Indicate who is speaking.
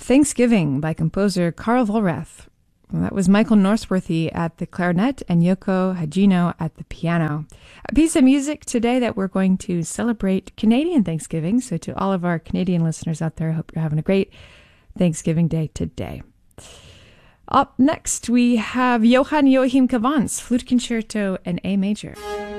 Speaker 1: Thanksgiving by composer Carl Vollrath. Well, that was Michael Norsworthy at the clarinet and Yoko Hagino at the piano. A piece of music today that we're going to celebrate Canadian Thanksgiving. So to all of our Canadian listeners out there, I hope you're having a great Thanksgiving Day today. Up next, we have Johann Joachim Cavans, Flute Concerto in A Major.